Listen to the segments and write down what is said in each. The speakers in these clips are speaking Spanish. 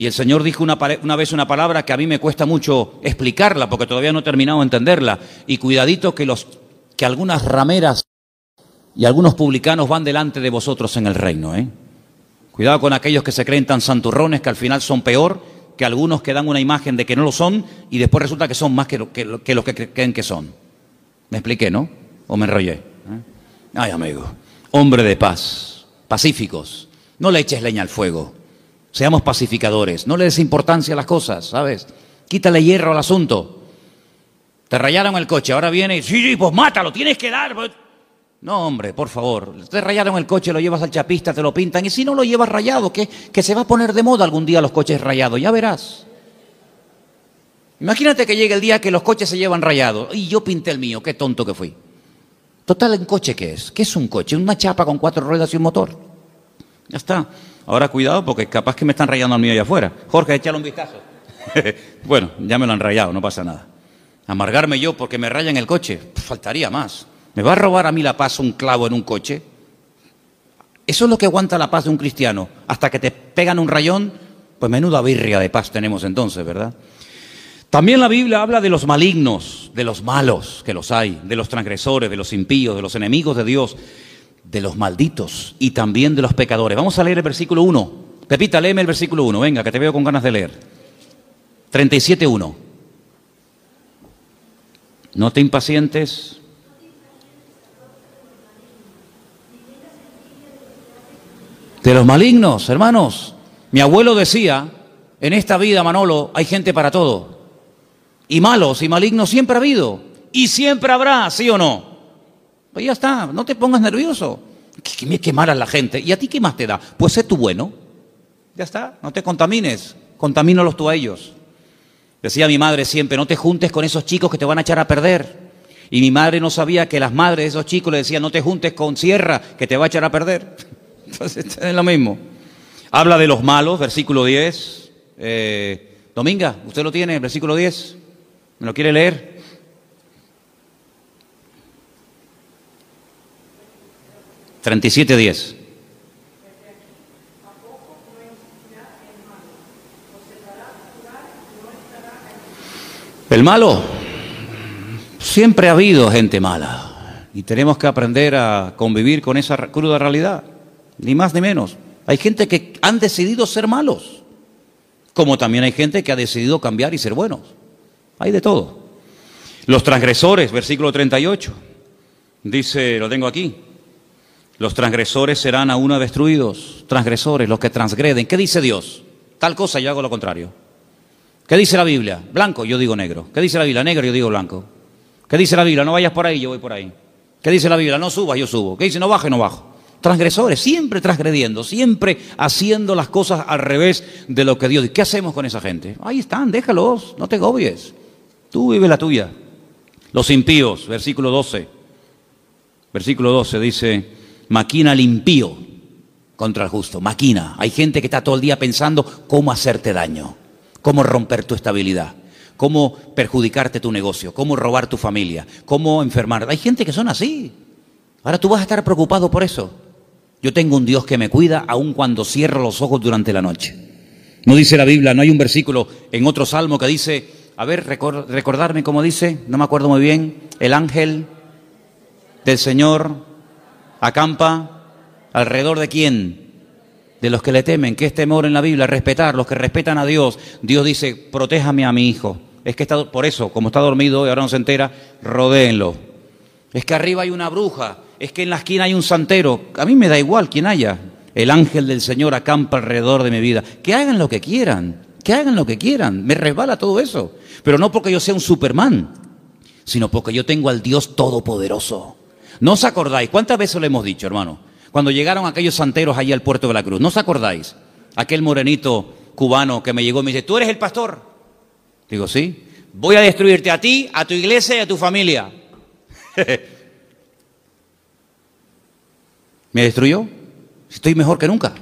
Y el Señor dijo una vez una palabra que a mí me cuesta mucho explicarla porque todavía no he terminado de entenderla. Y cuidadito que algunas rameras y algunos publicanos van delante de vosotros en el reino, ¿eh? Cuidado con aquellos que se creen tan santurrones que al final son peor que algunos que dan una imagen de que no lo son y después resulta que son más que los que creen que son. ¿Me expliqué, no? ¿O me enrollé? Ay, amigo. Hombre de paz, pacíficos. No le eches leña al fuego. Seamos pacificadores. No le des importancia a las cosas, ¿sabes? Quítale hierro al asunto. Te rayaron el coche, ahora viene y sí, pues mátalo, tienes que dar. No, hombre, por favor. Te rayaron el coche, lo llevas al chapista, te lo pintan. Y si no lo llevas rayado, que se va a poner de moda algún día los coches rayados, ya verás. Imagínate que llegue el día que los coches se llevan rayados. Y yo pinté el mío, qué tonto que fui. Total, ¿un coche qué es? ¿Qué es un coche? Una chapa con 4 ruedas y un motor. Ya está. Ahora cuidado porque capaz que me están rayando al mío allá afuera. Jorge, échale un vistazo. Bueno, ya me lo han rayado, no pasa nada. Amargarme yo porque me rayan el coche, faltaría más. ¿Me va a robar a mí la paz un clavo en un coche? Eso es lo que aguanta la paz de un cristiano. Hasta que te pegan un rayón, pues menuda birria de paz tenemos entonces, ¿verdad? También la Biblia habla de los malignos, de los malos, que los hay, de los transgresores, de los impíos, de los enemigos de Dios, de los malditos y también de los pecadores. Vamos a leer el versículo 1. Pepita, léeme el versículo 1, venga, que te veo con ganas de leer. 37:1. No te impacientes. De los malignos, hermanos. Mi abuelo decía, en esta vida, Manolo, hay gente para todo. Y malos y malignos siempre ha habido. Y siempre habrá, ¿sí o no? Pues ya está, no te pongas nervioso. Qué mala es la gente. ¿Y a ti qué más te da? Pues sé tú bueno. Ya está, no te contamines. Contamínalos tú a ellos. Decía mi madre siempre, no te juntes con esos chicos que te van a echar a perder. Y mi madre no sabía que las madres de esos chicos le decían, no te juntes con Sierra, que te va a echar a perder. Entonces es lo mismo. Habla de los malos, versículo 10. Dominga, ¿usted lo tiene? Versículo 10. ¿Me lo quiere leer? $37:10. El malo, siempre ha habido gente mala y tenemos que aprender a convivir con esa cruda realidad, ni más ni menos. Hay gente que han decidido ser malos, como también hay gente que ha decidido cambiar y ser buenos. Hay de todo. Los transgresores, versículo 38, dice, lo tengo aquí, los transgresores serán aún destruidos. Transgresores, los que transgreden. ¿Qué dice Dios? Tal cosa, yo hago lo contrario. ¿Qué dice la Biblia? Blanco, yo digo negro. ¿Qué dice la Biblia? Negro, yo digo blanco. ¿Qué dice la Biblia? No vayas por ahí, yo voy por ahí. ¿Qué dice la Biblia? No subas, yo subo. ¿Qué dice? No bajes, no bajo. Transgresores, siempre transgrediendo, siempre haciendo las cosas al revés de lo que Dios dice. ¿Qué hacemos con esa gente? Ahí están, déjalos, no te agobies. Tú vive la tuya. Los impíos, versículo 12. Versículo 12 dice, maquina el impío contra el justo. Maquina. Hay gente que está todo el día pensando cómo hacerte daño, cómo romper tu estabilidad, cómo perjudicarte tu negocio, cómo robar tu familia, cómo enfermar. Hay gente que son así. Ahora tú vas a estar preocupado por eso. Yo tengo un Dios que me cuida aun cuando cierro los ojos durante la noche. No dice la Biblia, no hay un versículo en otro salmo que dice, a ver, recordarme cómo dice, no me acuerdo muy bien, el ángel del Señor acampa alrededor de ¿quién? De los que le temen. ¿Qué es temor en la Biblia? Respetar, los que respetan a Dios. Dios dice, protéjame a mi hijo. Es que está, por eso, como está dormido y ahora no se entera, rodéenlo. Es que arriba hay una bruja, es que en la esquina hay un santero. A mí me da igual quién haya. El ángel del Señor acampa alrededor de mi vida. Que hagan lo que quieran, que hagan lo que quieran. Me resbala todo eso. Pero no porque yo sea un Superman, sino porque yo tengo al Dios Todopoderoso. ¿No os acordáis? ¿Cuántas veces lo hemos dicho, hermano? Cuando llegaron aquellos santeros allí al puerto de la Cruz, ¿no os acordáis? Aquel morenito cubano que me llegó y me dice, ¿tú eres el pastor? Digo, sí. Voy a destruirte a ti, a tu iglesia y a tu familia. ¿Me destruyó? Estoy mejor que nunca.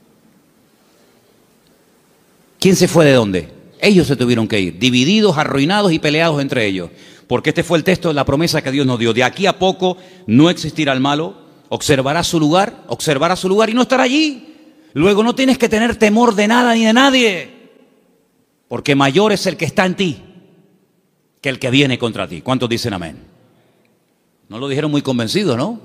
¿Quién se fue de dónde? Ellos se tuvieron que ir, divididos, arruinados y peleados entre ellos. Porque este fue el texto de la promesa que Dios nos dio. De aquí a poco no existirá el malo, observará su lugar y no estará allí. Luego no tienes que tener temor de nada ni de nadie. porque mayor es el que está en ti que el que viene contra ti. ¿Cuántos dicen amén? No lo dijeron muy convencidos, ¿no?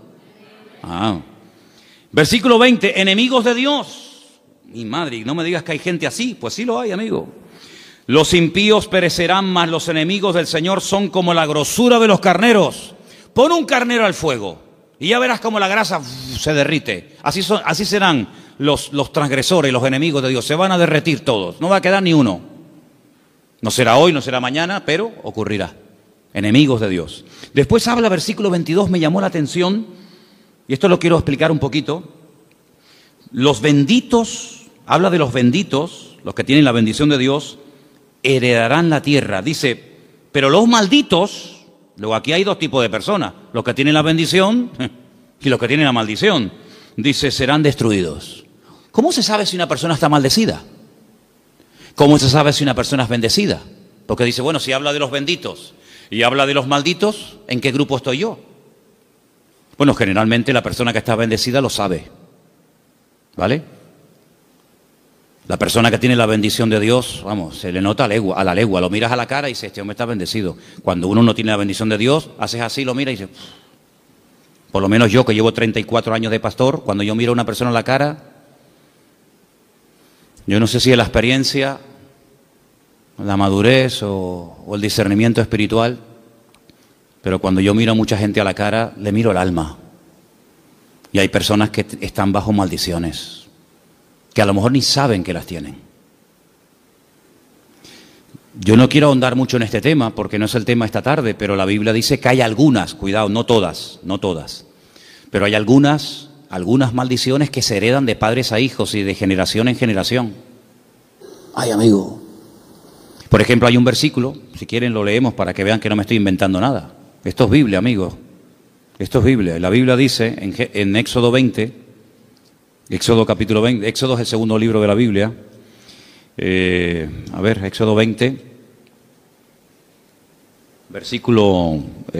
Versículo 20, enemigos de Dios. Mi madre, no me digas que hay gente así. Pues sí lo hay, amigo. Los impíos perecerán, mas los enemigos del Señor son como la grosura de los carneros. Pon un carnero al fuego y ya verás cómo la grasa se derrite. Así serán los transgresores, los enemigos de Dios. Se van a derretir todos, no va a quedar ni uno. No será hoy, no será mañana, pero ocurrirá. Enemigos de Dios. Después habla, versículo 22, me llamó la atención, y esto lo quiero explicar un poquito. Los benditos, habla de los benditos, los que tienen la bendición de Dios, heredarán la tierra. Dice, pero los malditos, luego aquí hay dos tipos de personas, los que tienen la bendición y los que tienen la maldición. Dice, serán destruidos. ¿Cómo se sabe si una persona está maldecida? ¿Cómo se sabe si una persona es bendecida? Porque dice, bueno, si habla de los benditos y habla de los malditos, ¿en qué grupo estoy yo? Bueno, generalmente la persona que está bendecida lo sabe, ¿vale? La persona que tiene la bendición de Dios, vamos, se le nota a la legua, lo miras a la cara y dices, este hombre está bendecido. Cuando uno no tiene la bendición de Dios, haces así, lo mira y dices, por lo menos yo que llevo 34 años de pastor, cuando yo miro a una persona a la cara, yo no sé si es la experiencia, la madurez o el discernimiento espiritual, pero cuando yo miro a mucha gente a la cara, le miro el alma. Y hay personas que están bajo maldiciones, que a lo mejor ni saben que las tienen. Yo no quiero ahondar mucho en este tema, porque no es el tema esta tarde, pero la Biblia dice que hay algunas, cuidado, no todas, pero hay algunas maldiciones que se heredan de padres a hijos y de generación en generación. Ay, amigo. Por ejemplo, hay un versículo, si quieren lo leemos para que vean que no me estoy inventando nada. Esto es Biblia, amigos. Esto es Biblia. La Biblia dice en Éxodo 20, Éxodo capítulo 20, Éxodo es el segundo libro de la Biblia. Éxodo 20, versículo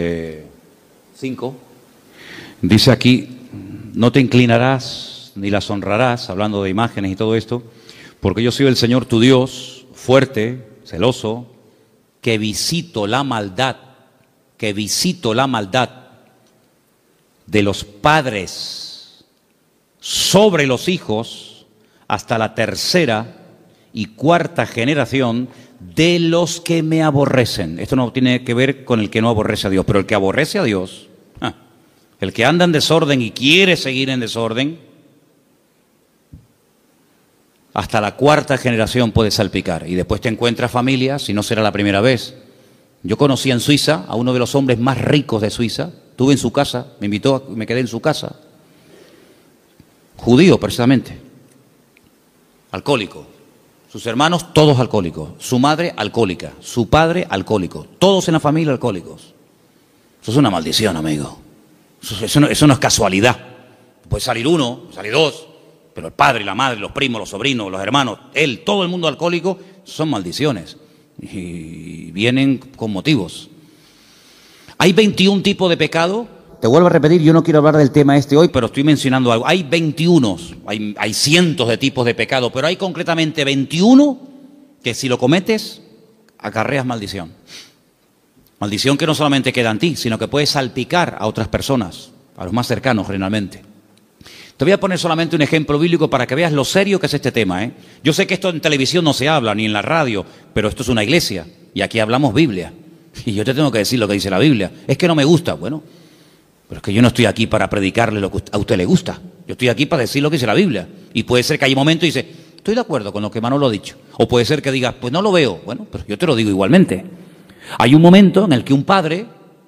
5. Dice aquí, no te inclinarás ni las honrarás, hablando de imágenes y todo esto, porque yo soy el Señor tu Dios, fuerte, celoso, que visito la maldad de los padres sobre los hijos hasta la tercera y cuarta generación de los que me aborrecen. Esto no tiene que ver con el que no aborrece a Dios, pero el que aborrece a Dios, el que anda en desorden y quiere seguir en desorden, hasta la cuarta generación puede salpicar. Y después te encuentras familias, y no será la primera vez. Yo conocí en Suiza a uno de los hombres más ricos de Suiza. Estuve en su casa, me invitó, me quedé en su casa. Judío, precisamente. Alcohólico. Sus hermanos, todos alcohólicos. Su madre, alcohólica. Su padre, alcohólico. Todos en la familia alcohólicos. Eso es una maldición, amigo. Eso no es casualidad. Puede salir uno, salir dos, pero el padre, la madre, los primos, los sobrinos, los hermanos, él, todo el mundo alcohólico, son maldiciones. Y vienen con motivos. Hay 21 tipos de pecado. Te vuelvo a repetir, yo no quiero hablar del tema este hoy, pero estoy mencionando algo. Hay 21, hay cientos de tipos de pecado, pero hay concretamente 21 que si lo cometes, acarreas maldición. Maldición que no solamente queda en ti, sino que puede salpicar a otras personas, a los más cercanos generalmente. Te voy a poner solamente un ejemplo bíblico para que veas lo serio que es este tema, ¿eh? Yo sé que esto en televisión no se habla, ni en la radio, pero esto es una iglesia, y aquí hablamos Biblia. Y yo te tengo que decir lo que dice la Biblia. Es que no me gusta, bueno, pero es que yo no estoy aquí para predicarle lo que a usted le gusta. Yo estoy aquí para decir lo que dice la Biblia. Y puede ser que hay un momento y dice, estoy de acuerdo con lo que Manolo ha dicho. O puede ser que diga, pues no lo veo. Bueno, pero yo te lo digo igualmente. Hay un momento en el que un padre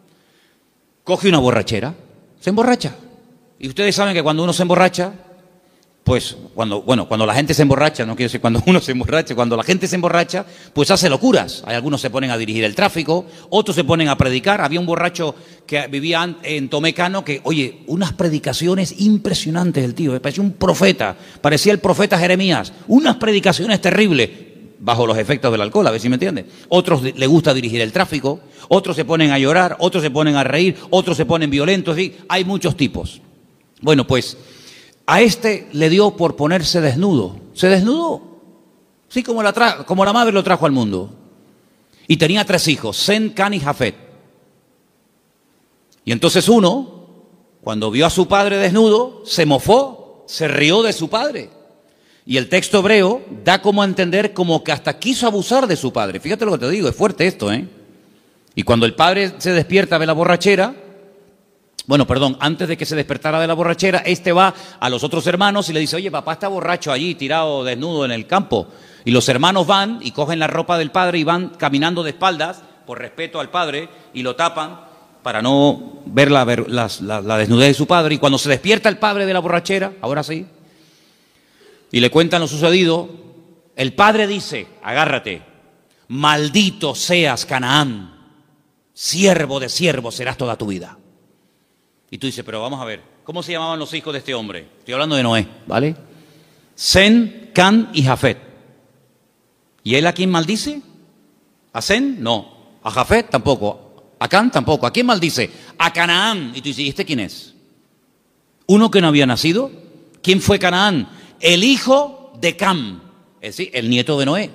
coge una borrachera, se emborracha. Y ustedes saben que cuando uno se emborracha, pues cuando la gente se emborracha, no quiero decir cuando uno se emborracha, cuando la gente se emborracha, pues hace locuras. Hay algunos se ponen a dirigir el tráfico, otros se ponen a predicar. Había un borracho que vivía en Tomecano que, oye, unas predicaciones impresionantes el tío, parecía un profeta, parecía el profeta Jeremías, unas predicaciones terribles, bajo los efectos del alcohol, a ver si me entiende. Otros le gusta dirigir el tráfico, otros se ponen a llorar, otros se ponen a reír, otros se ponen violentos, ¿sí? Hay muchos tipos. Bueno, pues a este le dio por ponerse desnudo. Se desnudó. Sí, como la madre lo trajo al mundo. Y tenía 3 hijos, Sem, Cam y Jafet. Y entonces uno, cuando vio a su padre desnudo, se mofó, se rió de su padre. Y el texto hebreo da como a entender como que hasta quiso abusar de su padre. Fíjate lo que te digo, es fuerte esto, ¿eh? Y cuando el padre se despierta de la borrachera, antes de que se despertara de la borrachera, este va a los otros hermanos y le dice, oye, papá está borracho allí, tirado desnudo en el campo. Y los hermanos van y cogen la ropa del padre y van caminando de espaldas, por respeto al padre, y lo tapan para no ver la desnudez de su padre. Y cuando se despierta el padre de la borrachera, ahora sí, y le cuentan lo sucedido, el padre dice, agárrate, maldito seas Canaán, siervo de siervos serás toda tu vida. Y tú dices, pero vamos a ver, ¿cómo se llamaban los hijos de este hombre? Estoy hablando de Noé, ¿vale? Sem, Cam y Jafet. ¿Y él a quién maldice? ¿A Sem? No. ¿A Jafet? Tampoco. ¿A Cam? Tampoco. ¿A quién maldice? A Canaán. Y tú dices, ¿y este quién es? ¿Uno que no había nacido? ¿Quién fue Canaán? El hijo de Cam, es decir, el nieto de Noé.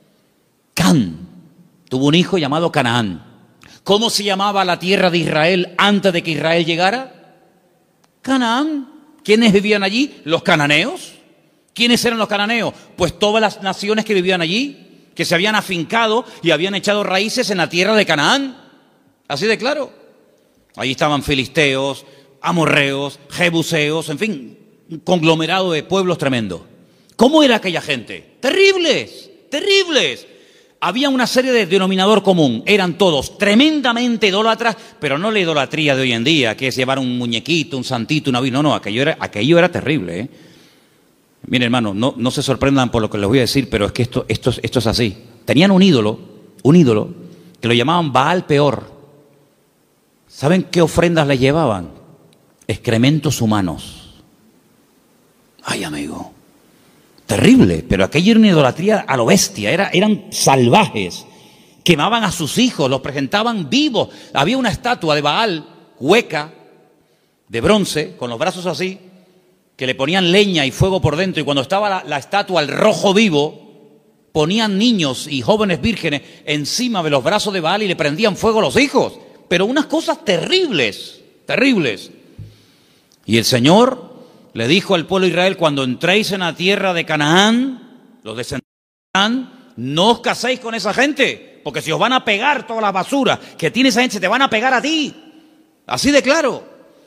Cam tuvo un hijo llamado Canaán. ¿Cómo se llamaba la tierra de Israel antes de que Israel llegara? Canaán. ¿Quiénes vivían allí? Los cananeos. ¿Quiénes eran los cananeos? Pues todas las naciones que vivían allí, que se habían afincado y habían echado raíces en la tierra de Canaán. Así de claro. Allí estaban filisteos, amorreos, jebuseos, en fin, un conglomerado de pueblos tremendo. ¿Cómo era aquella gente? Terribles, terribles. Había una serie de denominador común. Eran todos tremendamente idólatras, pero no la idolatría de hoy en día, que es llevar un muñequito, un santito, una virgen. No, aquello era terrible, ¿eh? Miren, hermano, no se sorprendan por lo que les voy a decir, pero es que esto es así. Tenían un ídolo, que lo llamaban Baal Peor. ¿Saben qué ofrendas le llevaban? Excrementos humanos. Ay, amigo, terrible, pero aquello era una idolatría a lo bestia, eran salvajes, quemaban a sus hijos, los presentaban vivos. Había una estatua de Baal, hueca, de bronce, con los brazos así, que le ponían leña y fuego por dentro, y cuando estaba la estatua al rojo vivo, ponían niños y jóvenes vírgenes encima de los brazos de Baal y le prendían fuego a los hijos, pero unas cosas terribles, terribles. Y el Señor le dijo al pueblo de Israel, cuando entréis en la tierra de Canaán, los descendientes de Canaán, no os caséis con esa gente, porque si os van a pegar toda la basura que tiene esa gente, se te van a pegar a ti. Así de claro.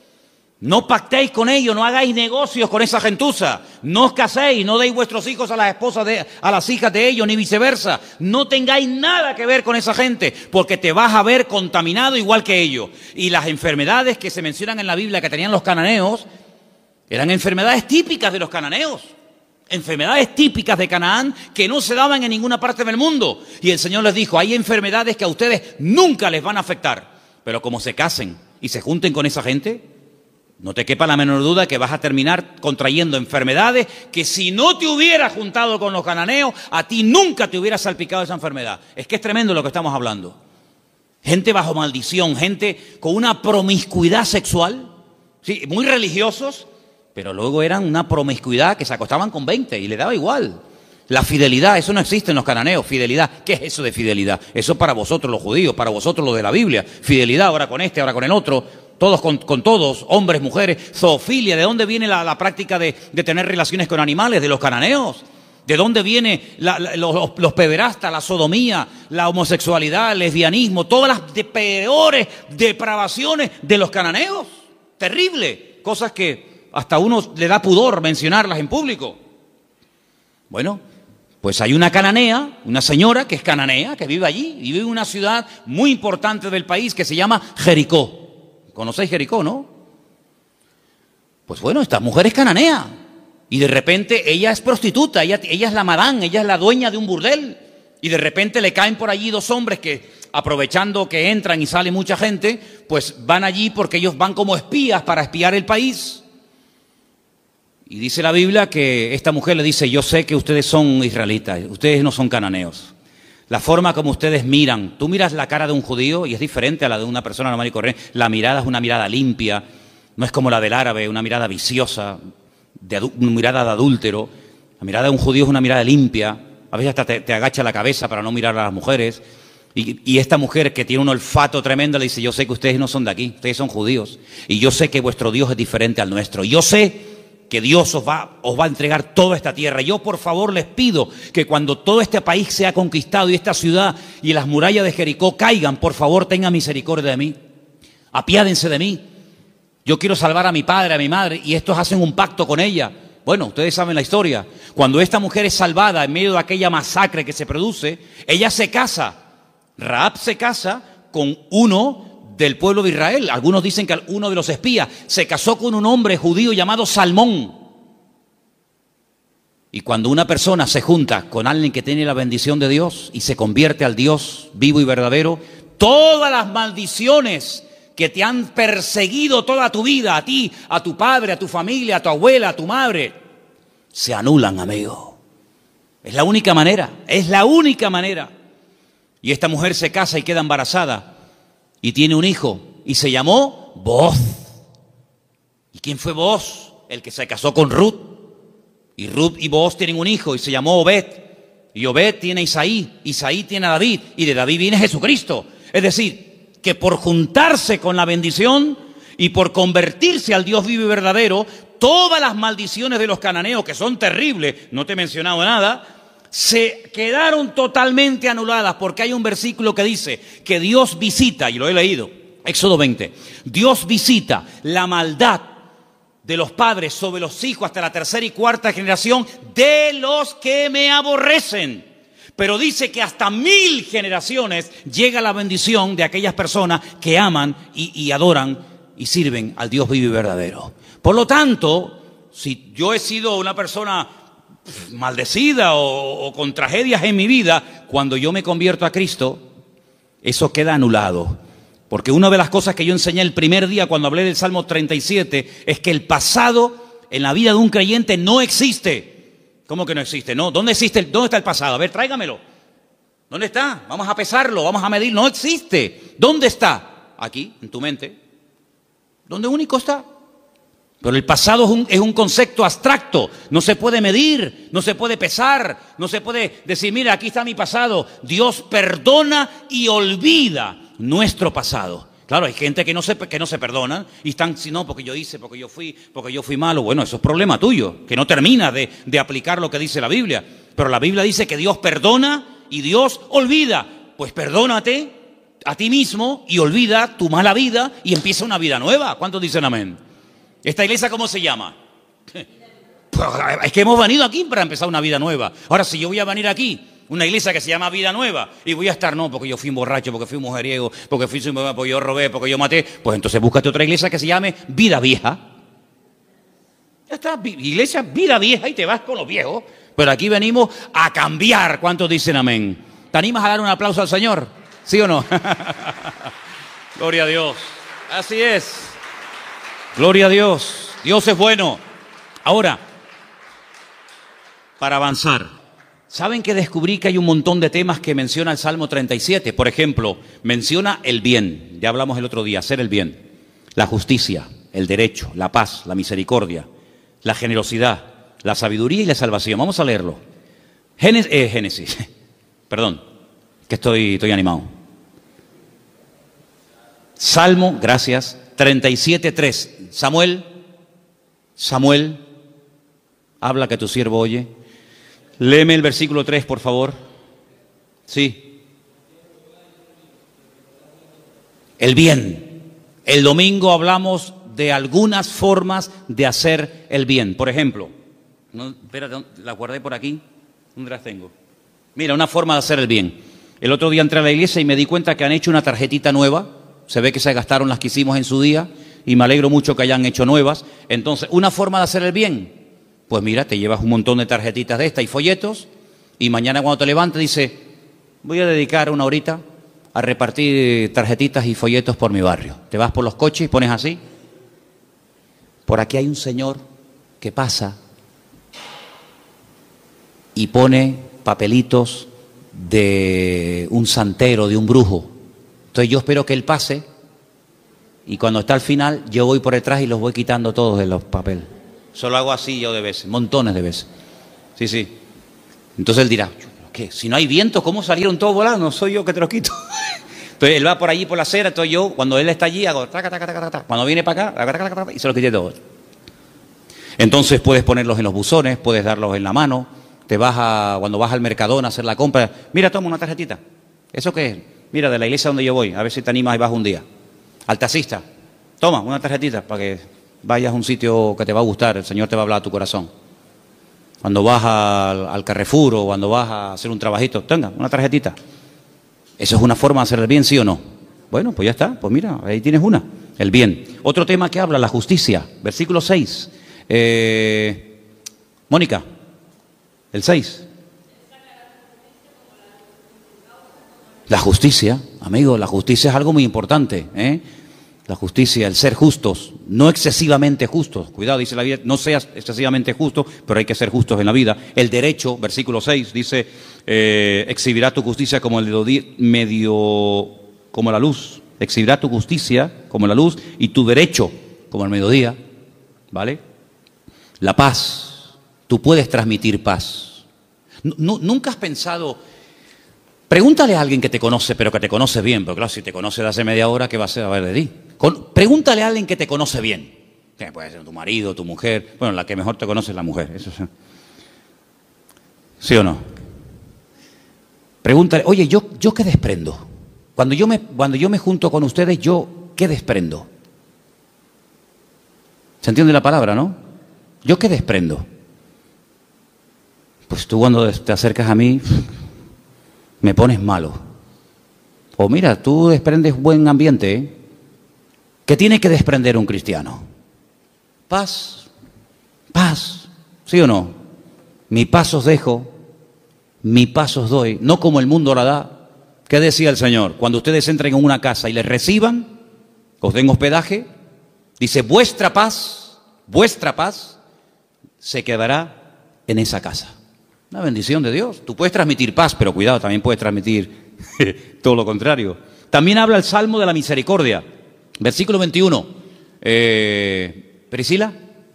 No pactéis con ellos, no hagáis negocios con esa gentuza. No os caséis, no deis vuestros hijos a las esposas a las hijas de ellos, ni viceversa. No tengáis nada que ver con esa gente, porque te vas a ver contaminado igual que ellos. Y las enfermedades que se mencionan en la Biblia que tenían los cananeos, eran enfermedades típicas de los cananeos, enfermedades típicas de Canaán que no se daban en ninguna parte del mundo. Y el Señor les dijo, hay enfermedades que a ustedes nunca les van a afectar, pero como se casen y se junten con esa gente, no te quepa la menor duda que vas a terminar contrayendo enfermedades que si no te hubieras juntado con los cananeos, a ti nunca te hubiera salpicado esa enfermedad. Es que es tremendo lo que estamos hablando. Gente bajo maldición, gente con una promiscuidad sexual, sí, muy religiosos, pero luego eran una promiscuidad que se acostaban con 20 y le daba igual. La fidelidad, eso no existe en los cananeos, fidelidad. ¿Qué es eso de fidelidad? Eso para vosotros los judíos, para vosotros los de la Biblia. Fidelidad, ahora con este, ahora con el otro, todos con todos, hombres, mujeres. Zoofilia, ¿de dónde viene la práctica de tener relaciones con animales? De los cananeos. ¿De dónde viene los pederastas, la sodomía, la homosexualidad, el lesbianismo? Todas las peores depravaciones de los cananeos. Terrible. Cosas que hasta a uno le da pudor mencionarlas en público. Bueno, pues hay una cananea, una señora que es cananea, que vive allí, y vive en una ciudad muy importante del país que se llama Jericó. ¿Conocéis Jericó, no? Pues bueno, esta mujer es cananea, y de repente ella es prostituta, ella es la madame, ella es la dueña de un burdel, y de repente le caen por allí dos hombres que, aprovechando que entran y sale mucha gente, pues van allí porque ellos van como espías para espiar el país. Y dice la Biblia que esta mujer le dice, yo sé que ustedes son israelitas, ustedes no son cananeos. La forma como ustedes miran, tú miras la cara de un judío y es diferente a la de una persona normal y corriente. La mirada es una mirada limpia, no es como la del árabe, una mirada viciosa, una mirada de adúltero. La mirada de un judío es una mirada limpia, a veces hasta te agacha la cabeza para no mirar a las mujeres. Y esta mujer que tiene un olfato tremendo le dice, yo sé que ustedes no son de aquí, ustedes son judíos. Y yo sé que vuestro Dios es diferente al nuestro. Yo sé que Dios os va a entregar toda esta tierra. Yo por favor les pido que cuando todo este país sea conquistado y esta ciudad y las murallas de Jericó caigan, por favor tengan misericordia de mí. Apiádense de mí. Yo quiero salvar a mi padre, a mi madre, y estos hacen un pacto con ella. Bueno, ustedes saben la historia. Cuando esta mujer es salvada en medio de aquella masacre que se produce, ella se casa. Rahab se casa con uno del pueblo de Israel. Algunos dicen que uno de los espías se casó con un hombre judío llamado Salmón. Y cuando una persona se junta con alguien que tiene la bendición de Dios y se convierte al Dios vivo y verdadero, todas las maldiciones que te han perseguido toda tu vida, a ti, a tu padre, a tu familia, a tu abuela, a tu madre, se anulan, amigo. Es la única manera, es la única manera. Y esta mujer se casa y queda embarazada y tiene un hijo y se llamó Booz. ¿Y quién fue Booz? El que se casó con Ruth. Y Ruth y Booz tienen un hijo y se llamó Obed. Y Obed tiene a Isaí, Isaí tiene a David y de David viene Jesucristo. Es decir, que por juntarse con la bendición y por convertirse al Dios vivo y verdadero, todas las maldiciones de los cananeos, que son terribles, no te he mencionado nada, se quedaron totalmente anuladas, porque hay un versículo que dice que Dios visita, y lo he leído, Éxodo 20, Dios visita la maldad de los padres sobre los hijos hasta la tercera y cuarta generación de los que me aborrecen. Pero dice que hasta 1000 generaciones llega la bendición de aquellas personas que aman y adoran y sirven al Dios vivo y verdadero. Por lo tanto, si yo he sido una persona maldecida o con tragedias en mi vida, cuando yo me convierto a Cristo, eso queda anulado. Porque una de las cosas que yo enseñé el primer día cuando hablé del Salmo 37 es que el pasado en la vida de un creyente no existe. ¿Cómo que no existe? No, ¿dónde está el pasado? A ver, tráigamelo. ¿Dónde está? Vamos a pesarlo, vamos a medir. No existe. ¿Dónde está? Aquí, en tu mente. ¿Dónde único está? Pero el pasado es un concepto abstracto, no se puede medir, no se puede pesar, no se puede decir, mira, aquí está mi pasado. Dios perdona y olvida nuestro pasado. Claro, hay gente que no se perdona y están, si no, porque yo hice, porque yo fui malo. Bueno, eso es problema tuyo, que no termina de aplicar lo que dice la Biblia. Pero la Biblia dice que Dios perdona y Dios olvida. Pues perdónate a ti mismo y olvida tu mala vida y empieza una vida nueva. ¿Cuántos dicen amén? ¿Esta iglesia cómo se llama? Es que hemos venido aquí para empezar una vida nueva. Ahora, si yo voy a venir aquí, una iglesia que se llama Vida Nueva, y voy a estar, no, porque yo fui un borracho, porque fui un mujeriego, porque yo robé, porque yo maté, pues entonces búscate otra iglesia que se llame Vida Vieja. Ya está, iglesia Vida Vieja y te vas con los viejos. Pero aquí venimos a cambiar. ¿Cuántos dicen amén? ¿Te animas a dar un aplauso al Señor? ¿Sí o no? Gloria a Dios. Así es. Gloria a Dios. Dios es bueno. Ahora, para avanzar, ¿saben que descubrí que hay un montón de temas que menciona el Salmo 37? Por ejemplo, menciona el bien. Ya hablamos el otro día, hacer el bien. La justicia, el derecho, la paz, la misericordia, la generosidad, la sabiduría y la salvación. Vamos a leerlo. Génesis. Perdón, que estoy animado. Salmo, gracias. 37:3. Samuel, habla que tu siervo oye. Léeme el versículo 3, por favor. Sí. El bien. El domingo hablamos de algunas formas de hacer el bien. Por ejemplo, no, espérate, la guardé por aquí. ¿Dónde las tengo? Mira, una forma de hacer el bien. El otro día entré a la iglesia y me di cuenta que han hecho una tarjetita nueva. Se ve que se gastaron las que hicimos en su día y me alegro mucho que hayan hecho nuevas. Entonces, una forma de hacer el bien, pues mira, te llevas un montón de tarjetitas de estas y folletos y mañana cuando te levantes dices, voy a dedicar una horita a repartir tarjetitas y folletos por mi barrio. Te vas por los coches y pones así. Por aquí hay un señor que pasa y pone papelitos de un santero, de un brujo. Entonces yo espero que él pase y cuando está al final yo voy por detrás y los voy quitando todos de los papeles. Solo hago así yo de veces, montones de veces. Sí. Entonces él dirá, ¿qué? Si no hay viento, ¿cómo salieron todos volando? Soy yo que te los quito. Entonces él va por allí por la acera, entonces yo, cuando él está allí, hago taca, taca, taca, taca. Cuando viene para acá, taca, taca, taca, taca, y se los quité todos. Entonces puedes ponerlos en los buzones, puedes darlos en la mano, cuando vas al Mercadona a hacer la compra, mira, toma una tarjetita. ¿Eso qué es? Mira, de la iglesia donde yo voy, a ver si te animas y vas un día. Al taxista, toma una tarjetita para que vayas a un sitio que te va a gustar, el Señor te va a hablar a tu corazón. Cuando vas al Carrefour o cuando vas a hacer un trabajito, tenga una tarjetita. ¿Eso es una forma de hacer el bien, sí o no? Bueno, pues ya está, pues mira, ahí tienes una, el bien. Otro tema que habla, la justicia, versículo 6. Mónica, el 6. La justicia, amigo, la justicia es algo muy importante, ¿eh? La justicia, el ser justos, no excesivamente justos. Cuidado, dice la Biblia, no seas excesivamente justo, pero hay que ser justos en la vida. El derecho, versículo 6, dice, exhibirá tu justicia como como la luz. Exhibirá tu justicia como la luz y tu derecho como el mediodía, ¿vale? La paz, tú puedes transmitir paz. ¿Nunca has pensado? Pregúntale a alguien que te conoce, pero que te conoce bien, porque claro, si te conoce de hace media hora, ¿qué va a saber de ti? Pregúntale a alguien que te conoce bien. Que puede ser tu marido, tu mujer. Bueno, la que mejor te conoce es la mujer. Eso sí. ¿Sí o no? Pregúntale, oye, ¿yo qué desprendo? Cuando yo me junto con ustedes, ¿yo qué desprendo? ¿Se entiende la palabra, no? ¿Yo qué desprendo? Pues tú cuando te acercas a mí, me pones malo. O mira, tú desprendes buen ambiente, ¿eh? ¿Qué tiene que desprender un cristiano? Paz. Paz. ¿Sí o no? Mi paz os dejo, mi paz os doy, no como el mundo la da. ¿Qué decía el Señor? Cuando ustedes entren en una casa y les reciban, os den hospedaje, dice, vuestra paz se quedará en esa casa. Una bendición de Dios. Tú puedes transmitir paz, pero cuidado, también puedes transmitir todo lo contrario. También habla el Salmo de la Misericordia. Versículo 21. Priscila.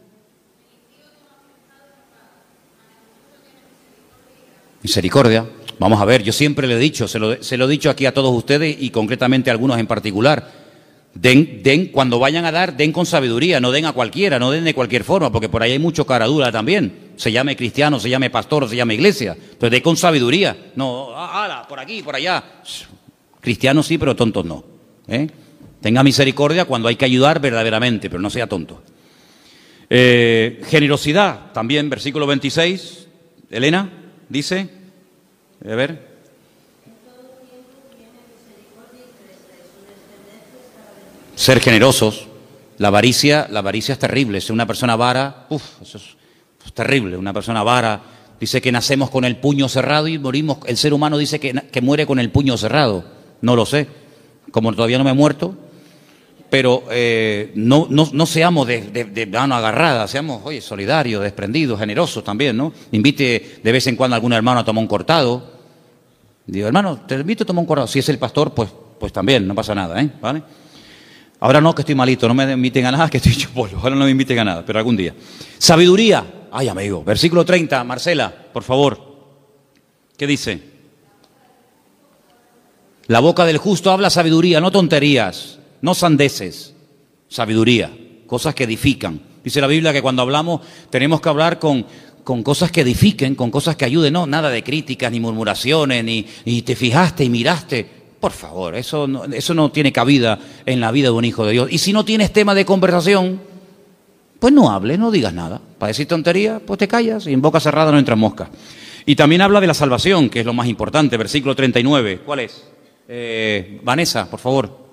Misericordia. Vamos a ver, yo siempre le he dicho, se lo he dicho aquí a todos ustedes y concretamente a algunos en particular. Cuando vayan a dar, den con sabiduría, no den a cualquiera, no den de cualquier forma, porque por ahí hay mucho cara dura también. Se llame cristiano, se llame pastor, o se llame iglesia. Entonces den con sabiduría. No, por aquí, por allá. Cristianos sí, pero tontos no. Tenga misericordia cuando hay que ayudar verdaderamente, pero no sea tonto. Generosidad, también, versículo 26. Elena, dice, a ver. Ser generosos. La avaricia es terrible. Ser una persona avara, eso es terrible. Una persona avara dice que nacemos con el puño cerrado y morimos. El ser humano dice que muere con el puño cerrado. No lo sé. Como todavía no me he muerto. Pero no seamos de mano agarrada, seamos, oye, solidarios, desprendidos, generosos también, ¿no? Invite de vez en cuando a algún hermano a tomar un cortado. Digo, hermano, te invito a tomar un cortado. Si es el pastor, pues también, no pasa nada, ¿vale? Ahora no, que estoy malito, no me inviten a nada, que estoy hecho polvo. Ahora no me inviten a nada, pero algún día. Sabiduría. Ay, amigo. Versículo 30, Marcela, por favor. ¿Qué dice? La boca del justo habla sabiduría, no tonterías, no sandeces. Sabiduría, cosas que edifican. Dice la Biblia que cuando hablamos tenemos que hablar con cosas que edifiquen, con cosas que ayuden. No, nada de críticas, ni murmuraciones, ni te fijaste y miraste. Por favor, eso no tiene cabida en la vida de un hijo de Dios. Y si no tienes tema de conversación, pues no hables, no digas nada. Para decir tontería, pues te callas y en boca cerrada no entran moscas. Y también habla de la salvación, que es lo más importante, versículo 39. ¿Cuál es? Vanessa, por favor.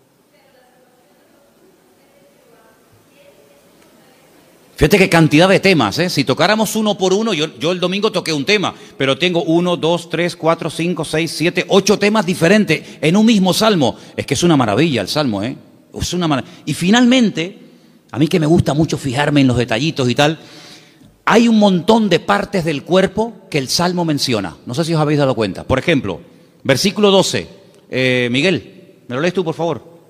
Fíjate qué cantidad de temas, ¿eh? Si tocáramos uno por uno, yo el domingo toqué un tema, pero tengo 1, 2, 3, 4, 5, 6, 7, 8 temas diferentes en un mismo salmo. Es que es una maravilla el salmo, ¿eh? Es una maravilla. Y finalmente, a mí que me gusta mucho fijarme en los detallitos y tal, hay un montón de partes del cuerpo que el salmo menciona. No sé si os habéis dado cuenta. Por ejemplo, versículo 12. Miguel, ¿me lo lees tú, por favor?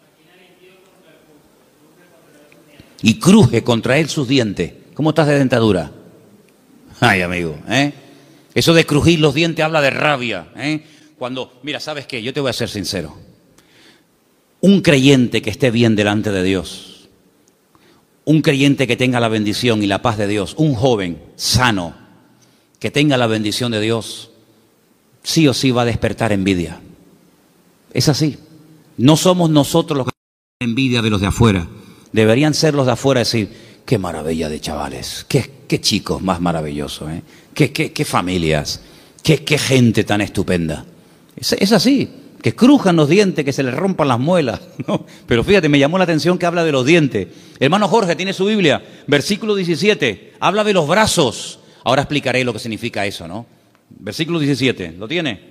Y cruje contra él sus dientes. ¿Cómo estás de dentadura? Ay, amigo, Eso de crujir los dientes habla de rabia, ¿eh? Cuando, mira, ¿sabes qué? Yo te voy a ser sincero. Un creyente que esté bien delante de Dios, un creyente que tenga la bendición y la paz de Dios, un joven sano que tenga la bendición de Dios, sí o sí va a despertar envidia. Es así. No somos nosotros los que tenemos envidia de los de afuera. Deberían ser los de afuera decir, qué maravilla de chavales, qué chicos más maravillosos, ¿eh? Qué familias, qué gente tan estupenda. Es así, que crujan los dientes, que se les rompan las muelas, ¿no? Pero fíjate, me llamó la atención que habla de los dientes. Hermano Jorge, tiene su Biblia, versículo 17, habla de los brazos. Ahora explicaré lo que significa eso, ¿no? Versículo 17, ¿lo tiene?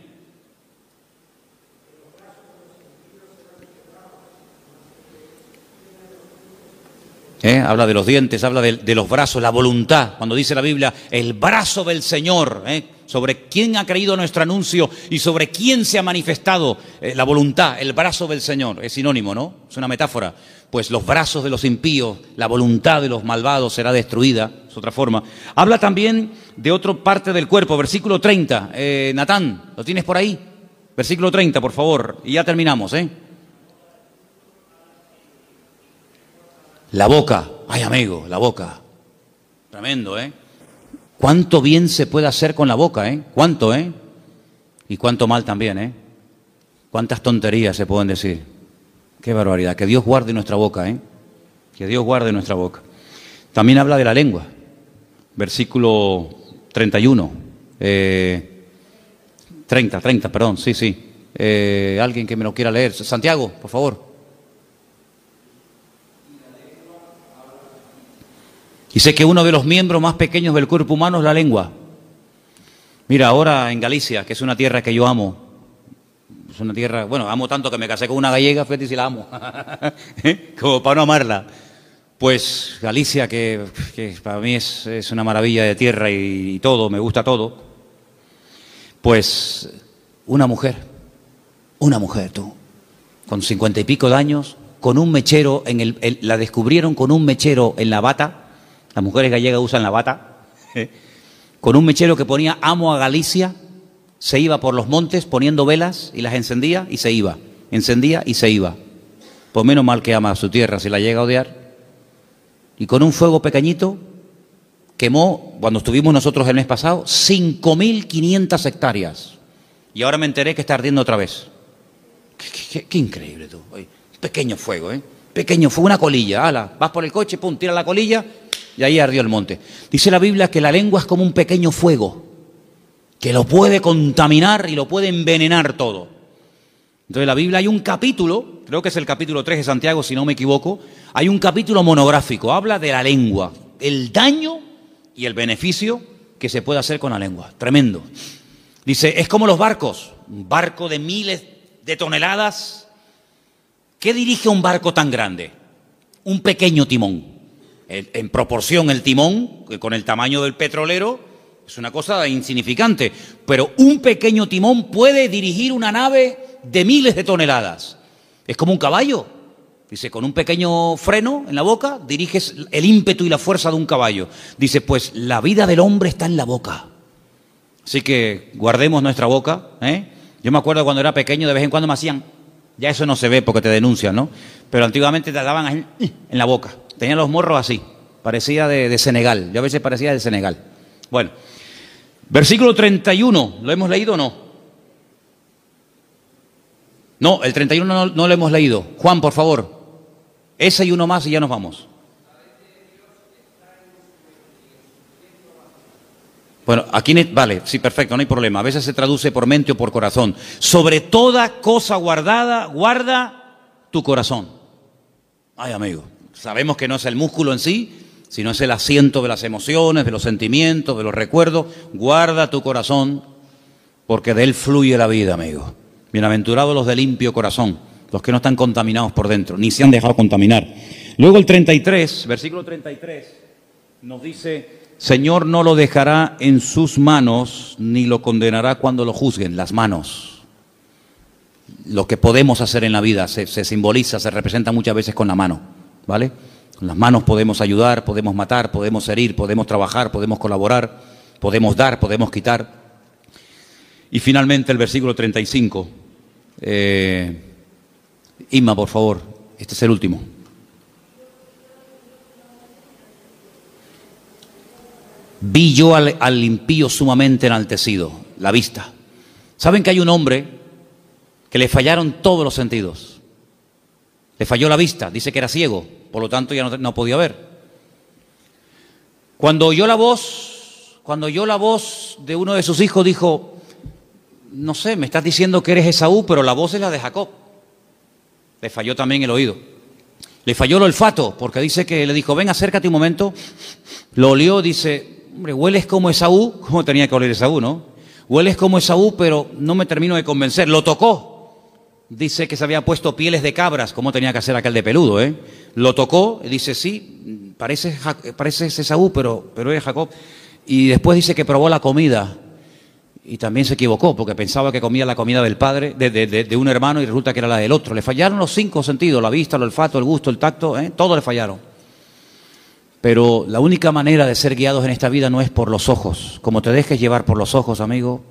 Habla de los dientes, habla de los brazos, la voluntad. Cuando dice la Biblia, el brazo del Señor, sobre quién ha creído nuestro anuncio y sobre quién se ha manifestado la voluntad, el brazo del Señor. Es sinónimo, ¿no? Es una metáfora. Pues los brazos de los impíos, la voluntad de los malvados será destruida, es otra forma. Habla también de otra parte del cuerpo, versículo 30. Natán, ¿lo tienes por ahí? Versículo 30, por favor, y ya terminamos, La boca, ay amigo, la boca. Tremendo, Cuánto bien se puede hacer con la boca, Cuánto, Y cuánto mal también, Cuántas tonterías se pueden decir. Qué barbaridad. Que Dios guarde nuestra boca, Que Dios guarde nuestra boca. También habla de la lengua. Versículo 31. 30, perdón, sí. Alguien que me lo quiera leer. Santiago, por favor. Y sé que uno de los miembros más pequeños del cuerpo humano es la lengua. Mira, ahora en Galicia, que es una tierra que yo amo, es una tierra, bueno, amo tanto que me casé con una gallega, fíjate si la amo, como para no amarla. Pues Galicia, que para mí es una maravilla de tierra y todo, me gusta todo. Pues una mujer, tú, con 50 y pico de años, con un mechero, la descubrieron con un mechero en la bata. Las mujeres gallegas usan la bata, con un mechero que ponía amo a Galicia, se iba por los montes poniendo velas y las encendía y se iba, encendía y se iba. Pues menos mal que ama a su tierra si la llega a odiar. Y con un fuego pequeñito quemó, cuando estuvimos nosotros el mes pasado, 5.500 hectáreas. Y ahora me enteré que está ardiendo otra vez. Qué increíble tú. Pequeño fuego, Pequeño fuego, una colilla. Ala, vas por el coche, pum, tira la colilla. Y ahí ardió el monte. Dice la Biblia que la lengua es como un pequeño fuego, que lo puede contaminar y lo puede envenenar todo. Entonces en la Biblia hay un capítulo, creo que es el capítulo 3 de Santiago, si no me equivoco, hay un capítulo monográfico, habla de la lengua, el daño y el beneficio que se puede hacer con la lengua. Tremendo. Dice, es como los barcos, un barco de miles de toneladas. ¿Qué dirige un barco tan grande? Un pequeño timón. En proporción el timón, con el tamaño del petrolero, es una cosa insignificante. Pero un pequeño timón puede dirigir una nave de miles de toneladas. Es como un caballo. Dice, con un pequeño freno en la boca, diriges el ímpetu y la fuerza de un caballo. Dice, pues la vida del hombre está en la boca. Así que guardemos nuestra boca. Yo me acuerdo cuando era pequeño, de vez en cuando me hacían, ya eso no se ve porque te denuncian, ¿no? Pero antiguamente te daban en la boca. Tenían los morros así, parecía de Senegal. Yo a veces parecía de Senegal. Bueno, versículo 31, ¿lo hemos leído o no? No, el 31 no lo hemos leído. Juan, por favor. Ese y uno más y ya nos vamos. Bueno, aquí, vale, sí, perfecto, no hay problema. A veces se traduce por mente o por corazón. Sobre toda cosa guardada, guarda tu corazón. Ay, amigo, sabemos que no es el músculo en sí, sino es el asiento de las emociones, de los sentimientos, de los recuerdos. Guarda tu corazón, porque de él fluye la vida, amigo. Bienaventurados los de limpio corazón, los que no están contaminados por dentro, ni se han dejado contaminar. Luego el 33, versículo 33, nos dice, Señor no lo dejará en sus manos, ni lo condenará cuando lo juzguen. Las manos. Lo que podemos hacer en la vida se simboliza, se representa muchas veces con la mano, ¿vale? Con las manos podemos ayudar, podemos matar, podemos herir, podemos trabajar, podemos colaborar, podemos dar, podemos quitar. Y finalmente el versículo 35. Inma, por favor, este es el último. Vi yo al impío sumamente enaltecido, la vista. ¿Saben que hay un hombre que le fallaron todos los sentidos? Le falló la vista, dice que era ciego, por lo tanto ya no podía ver. Cuando oyó la voz de uno de sus hijos, dijo: no sé, me estás diciendo que eres Esaú, pero la voz es la de Jacob. Le falló también el oído. Le falló el olfato, porque dice que le dijo: ven, acércate un momento. Lo olió, dice: hombre, hueles como Esaú. ¿Cómo tenía que oler Esaú, no? Hueles como Esaú, pero no me termino de convencer. Lo tocó. Dice que se había puesto pieles de cabras. ¿Cómo tenía que hacer aquel de peludo, eh? Lo tocó, y dice: sí, parece Esaú, pero es Jacob. Y después dice que probó la comida. Y también se equivocó, porque pensaba que comía la comida del padre, de un hermano, y resulta que era la del otro. Le fallaron los 5 sentidos: la vista, el olfato, el gusto, el tacto, todo le fallaron. Pero la única manera de ser guiados en esta vida no es por los ojos. Como te dejes llevar por los ojos, amigo.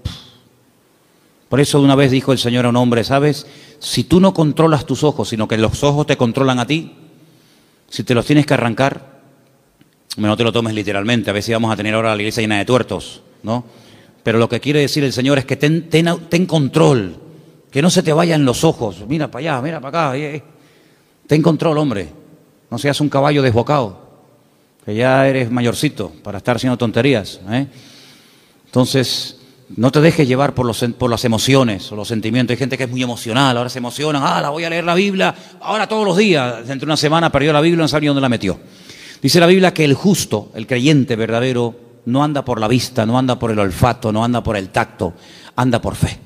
Por eso una vez dijo el Señor a un hombre: ¿sabes? Si tú no controlas tus ojos, sino que los ojos te controlan a ti, si te los tienes que arrancar, no te lo tomes literalmente. A veces vamos a tener ahora la iglesia llena de tuertos, ¿no? Pero lo que quiere decir el Señor es que ten control, que no se te vayan los ojos. Mira para allá, mira para acá. Ten control, hombre. No seas un caballo desbocado, que ya eres mayorcito para estar haciendo tonterías, ¿eh? Entonces, no te dejes llevar por las emociones o los sentimientos. Hay gente que es muy emocional, ahora se emocionan: la voy a leer la Biblia, ahora todos los días. Dentro de una semana perdió la Biblia, no sabía dónde la metió. Dice la Biblia que el justo, el creyente verdadero, no anda por la vista, no anda por el olfato, no anda por el tacto, anda por fe.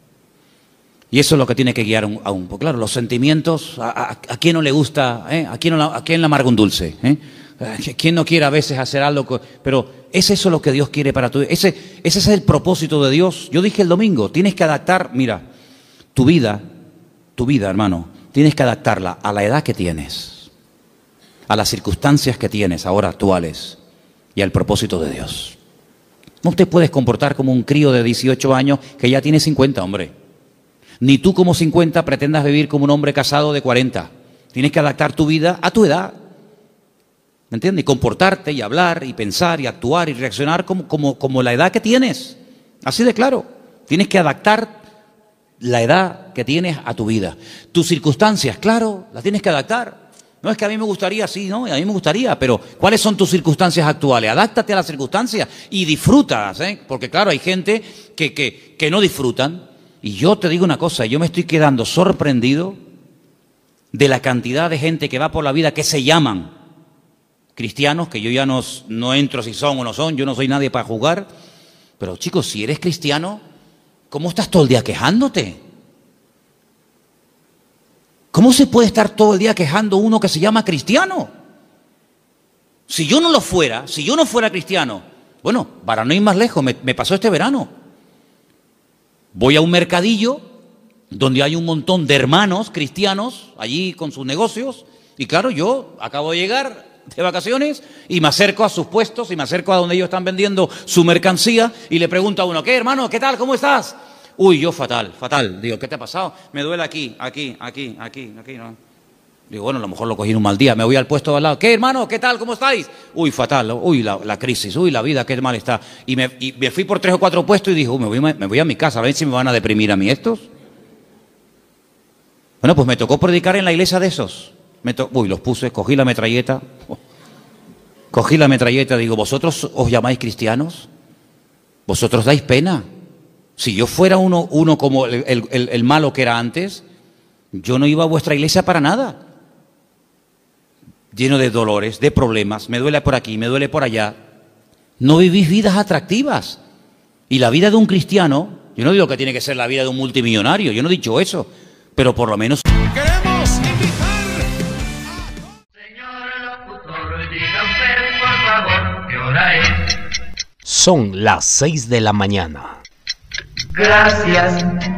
Y eso es lo que tiene que guiar a un. Pues claro, los sentimientos, ¿a quién no le gusta? ¿A quién le amarga un dulce? ¿Quién no quiere a veces hacer algo? Pero ¿es eso lo que Dios quiere para tu vida? Ese es el propósito de Dios. Yo dije el domingo, tienes que adaptar, mira, tu vida, hermano, tienes que adaptarla a la edad que tienes, a las circunstancias que tienes ahora actuales, y al propósito de Dios. No te puedes comportar como un crío de 18 años que ya tiene 50, hombre. Ni tú como 50 pretendas vivir como un hombre casado de 40. Tienes que adaptar tu vida a tu edad. ¿Me entiendes? Y comportarte, y hablar, y pensar, y actuar, y reaccionar como la edad que tienes. Así de claro. Tienes que adaptar la edad que tienes a tu vida. Tus circunstancias, claro, las tienes que adaptar. No es que a mí me gustaría, sí, ¿no? A mí me gustaría, pero ¿cuáles son tus circunstancias actuales? Adáptate a las circunstancias y disfrutas, ¿eh? Porque claro, hay gente que no disfrutan. Y yo te digo una cosa, yo me estoy quedando sorprendido de la cantidad de gente que va por la vida que se llaman cristianos, que yo ya no entro si son o no son, yo no soy nadie para juzgar. Pero chicos, si eres cristiano, ¿cómo estás todo el día quejándote? ¿Cómo se puede estar todo el día quejando uno que se llama cristiano? Si yo no fuera cristiano, bueno, para no ir más lejos, me pasó este verano. Voy a un mercadillo donde hay un montón de hermanos cristianos allí con sus negocios, y claro, yo acabo de llegar de vacaciones y me acerco a sus puestos y me acerco a donde ellos están vendiendo su mercancía y le pregunto a uno: ¿qué, hermano? ¿Qué tal? ¿Cómo estás? Uy, yo fatal. Digo, ¿qué te ha pasado? Me duele aquí, ¿no? Digo, bueno, a lo mejor lo cogí en un mal día. Me voy al puesto de al lado. ¿Qué, hermano? ¿Qué tal? ¿Cómo estáis? Uy, fatal. Uy, la crisis. Uy, la vida, qué mal está. Y me fui por 3 o 4 puestos y dije: me voy a mi casa, a ver si me van a deprimir a mí estos. Bueno, pues me tocó predicar en la iglesia de esos. Los puse, cogí la metralleta. Digo, ¿vosotros os llamáis cristianos? ¿Vosotros dais pena? Si yo fuera uno como el malo que era antes, yo no iba a vuestra iglesia para nada. Lleno de dolores, de problemas, me duele por aquí, me duele por allá. No vivís vidas atractivas. Y la vida de un cristiano, yo no digo que tiene que ser la vida de un multimillonario, yo no he dicho eso, pero por lo menos... Queremos invitar Señor locutor, diga usted, por favor, ¿qué hora es? Son las 6 de la mañana. Gracias.